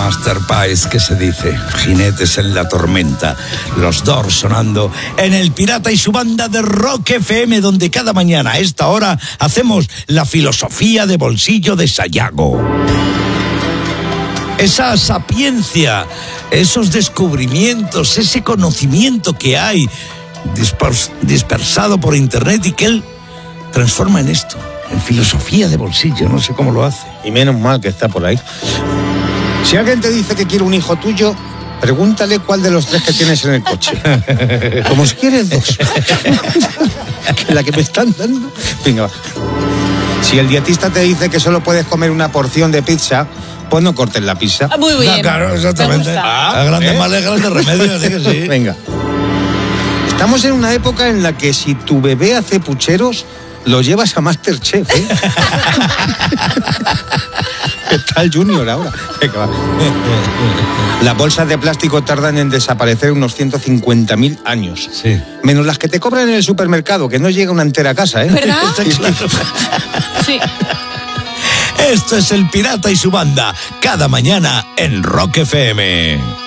Master Pies, ¿qué se dice? Jinetes en la tormenta. Los Doors sonando en El Pirata y su banda de Rock FM, donde cada mañana a esta hora hacemos la filosofía de bolsillo de Sayago. Esa sapiencia, esos descubrimientos, ese conocimiento que hay dispersado por internet y que él transforma en esto, en filosofía de bolsillo, no sé cómo lo hace. Y menos mal que está por ahí. Si alguien te dice que quiere un hijo tuyo, pregúntale cuál de los 3 que tienes en el coche. Como si quieres 2. Que la que me están dando. Venga, va. Si el dietista te dice que solo puedes comer una porción de pizza, pues no cortes la pizza. Muy bien. Claro, exactamente. A grandes males, grandes remedios, así que sí. Venga. Estamos en una época en la que si tu bebé hace pucheros, lo llevas a Masterchef, ¿eh? Está el Junior ahora. Venga, va. Las bolsas de plástico tardan en desaparecer unos 150.000 años. Sí. Menos las que te cobran en el supermercado, que no llega una entera casa, ¿eh? ¿Verdad? Sí. Esto es El Pirata y su banda, cada mañana en Rock FM.